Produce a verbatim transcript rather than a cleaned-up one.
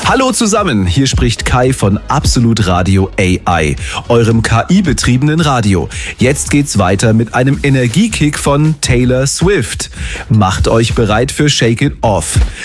Hallo zusammen, hier spricht Kai von Absolut Radio A I, eurem K I-betriebenen Radio. Jetzt geht's weiter mit einem Energiekick von Taylor Swift. Macht euch bereit für Shake It Off.